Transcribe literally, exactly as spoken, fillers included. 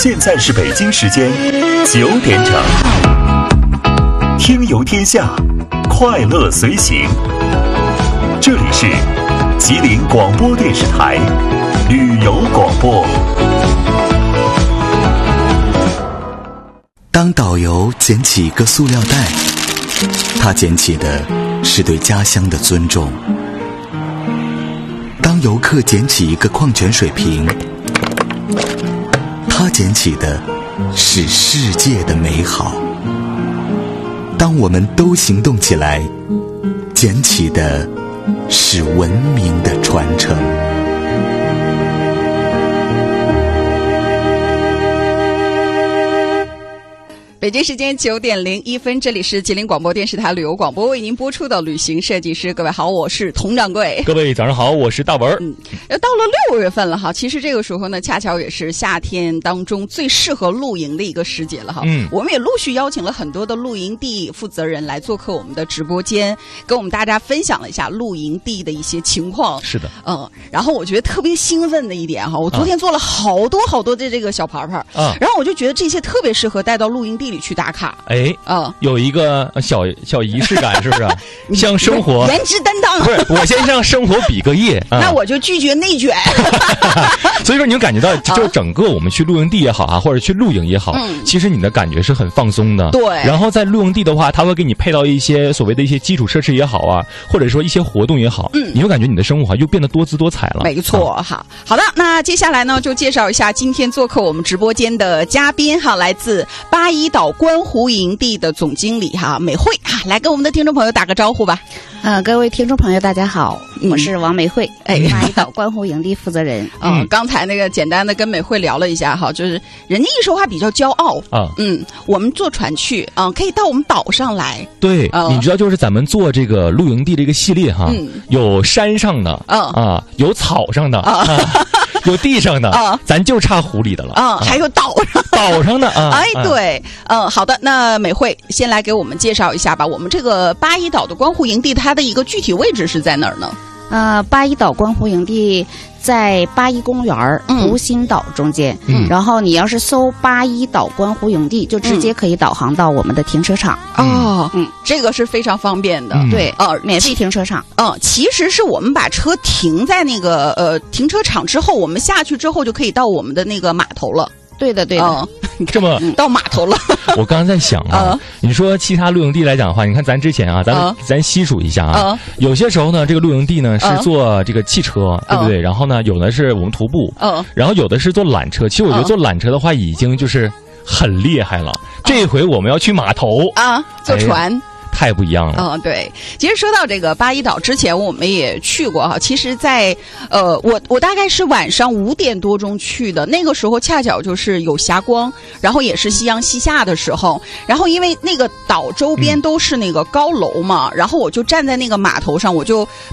现在是北京时间九点整，听游天下，快乐随行。这里是吉林广播电视台旅游广播。 当导游捡起一个塑料袋，他捡起的是对家乡的尊重；当游客捡起一个矿泉水瓶，他捡起的是世界的美好。当我们都行动起来，捡起的是文明的传承。 北京时间九点零一分，这里是吉林广播电视台旅游广播为您播出的旅行设计师。各位好，我是佟掌柜。 各位早上好，我是大文。 嗯，又到了六月份了哈，其实这个时候呢，恰巧也是夏天当中最适合露营的一个时节了哈。嗯，我们也陆续邀请了很多的露营地负责人来做客我们的直播间，跟我们大家分享了一下露营地的一些情况。 是的， 嗯，然后我觉得特别兴奋的一点哈，我昨天做了好多好多的这个小牌牌，啊，然后我就觉得这些特别适合带到露营地里去打卡。 哎，啊，有一个小小仪式感，是不是？向生活颜值担当。 不是，我先向生活比个耶。 那我就拒绝内卷。 所以说，你就感觉到，就整个我们去露营地也好啊，或者去露营也好，嗯，其实你的感觉是很放松的。 对。 然后在露营地的话，它会给你配到一些所谓的一些基础设施也好啊，或者说一些活动也好，嗯，你就感觉你的生活又变得多姿多彩了。 没错，好，好的，那接下来呢，就介绍一下今天做客我们直播间的嘉宾哈，来自八一岛观湖营地的总经理哈美惠哈，来跟我们的听众朋友打个招呼吧。 嗯、呃，各位听众朋友，大家好，嗯、我是王美惠，哎，八一岛观湖营地负责人。 嗯，嗯刚才那个简单的跟美惠聊了一下哈，就是人家一说话比较骄傲啊，嗯，我们坐船去啊、嗯，可以到我们岛上来。 对，嗯、你知道，就是咱们做这个露营地这个系列哈，嗯、有山上的，嗯啊，有草上的啊。啊有地上的啊，咱就差湖里的了啊，还有岛上岛上的啊。 哎，对，嗯，好的，那美惠先来给我们介绍一下吧。我们这个八一岛的观湖营地，它的一个具体位置是在哪儿呢？ 呃，八一岛观湖营地在八一公园湖心岛中间，嗯，然后你要是搜八一岛观湖营地，就直接可以导航到我们的停车场。 嗯、哦，嗯，这个是非常方便的， 嗯、对，呃，免费停车场。 嗯，其实是我们把车停在那个呃停车场之后，我们下去之后就可以到我们的那个码头了。 对的，对的， 哦、 这么到码头了。 我刚刚在想啊，呃、你说其他露营地来讲的话，你看咱之前啊，咱、呃、咱细数一下啊，呃、有些时候呢，这个露营地呢是坐这个汽车，呃、对不对？然后呢，有的是我们徒步，呃、然后有的是坐缆车。其实我觉得坐缆车的话，已经就是很厉害了。呃、这回我们要去码头啊，呃，坐船。哎太不一样了。 嗯，对。其实说到这个八一岛，之前我们也去过哈。其实在，在呃，我我大概是晚上五点多钟去的，那个时候恰巧就是有霞光，然后也是夕阳西下的时候。然后因为那个岛周边都是那个高楼嘛，嗯、然后我就站在那个码头上，我就